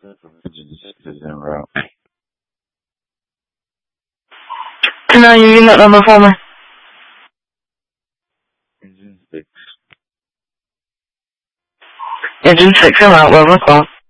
Engine 6 is en route. Can I use that number for me? Engine 6. Engine 6 en route, 11 o'clock.